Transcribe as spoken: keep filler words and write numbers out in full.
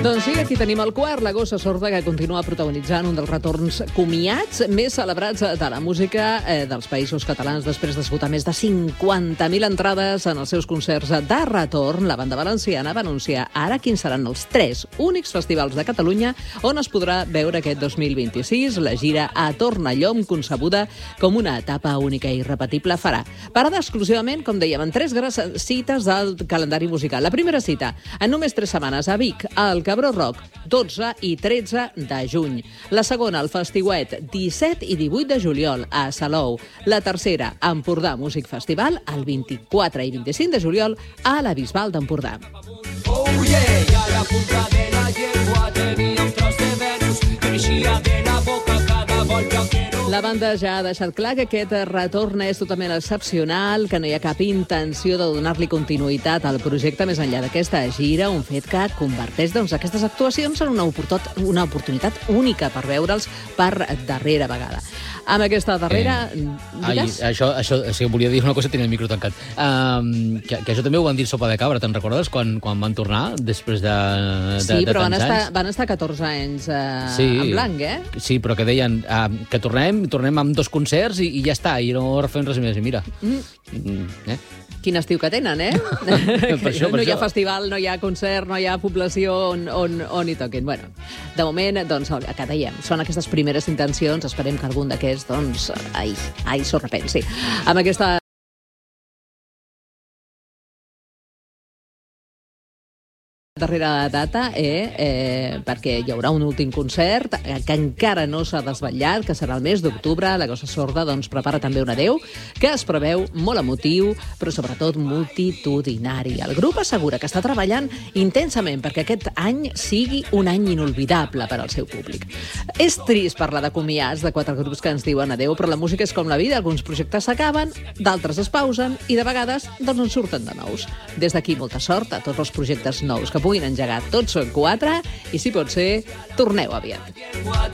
Doncs sí, aquí tenim el quart, la Gossa Sorda, que continua protagonitzant un dels retorns comiats més celebrats de la música eh, dels països catalans després d'esgotar més de cinquanta mil entrades en els seus concerts de retorn. La banda valenciana va anunciar ara quins seran els tres únics festivals de Catalunya on es podrà veure aquest dos mil vint-i-sis. La gira a Tornallom, concebuda com una etapa única i irrepetible, farà parada exclusivament, com dèiem, en tres grans cites del calendari musical. La primera cita, en només tres setmanes, a Vic, al Cabró Rock, dotze i tretze de juny. La segona, al Festiuet, disset i divuit de juliol, a Salou. La tercera, Empordà Music Festival, el vint-i-quatre i vint-i-cinc de juliol, a la Bisbal d'Empordà. Oh yeah, i a la punta de la llengua tenia un tros de Venus que creixia de la boca cada volta que no... La banda ja ha deixat clar que aquest retorn és totalment excepcional, que no hi ha cap intenció de donar-li continuïtat al projecte més enllà d'aquesta gira, un fet que converteix doncs, aquestes actuacions en una oportunitat, una oportunitat única per veure'ls per darrera vegada. Amb aquesta darrera... Eh, ai, això, això, o sigui, volia dir una cosa, tenia el micro tancat. Um, que, que això també ho van dir Sopa de Cabra, te'n recordes? Quan, quan van tornar, després de, de, sí, de però tants van estar, anys? van estar catorze anys uh, sí, en blanc, eh? Sí, però que deien uh, que tornem, tornem amb dos concerts i, i ja està, i no refem res més. I mira, mm. Mm, eh? Quin estiu que tenen, eh? per això, per no hi ha això. festival, no hi ha concert, no hi ha població on, on, on hi toquin. Bueno, de moment, doncs, que dèiem, són aquestes primeres intencions, esperem que algun d'aquests, doncs, ai, ai, s'ho repensi. Amb aquesta darrera data, eh, eh, perquè hi haurà un últim concert eh, que encara no s'ha desvetllat, que serà el mes d'octubre. La Gossa Sorda doncs, prepara també un adeu que es preveu molt emotiu, però sobretot multitudinari. El grup assegura que està treballant intensament perquè aquest any sigui un any inolvidable per al seu públic. És trist parlar de comiats de quatre grups que ens diuen adeu, però la música és com la vida, alguns projectes s'acaben, d'altres es pausen i de vegades doncs, en surten de nous. Des d'aquí molta sort a tots els projectes nous que puguin engegar tots quatre i, si pot ser, torneu aviat.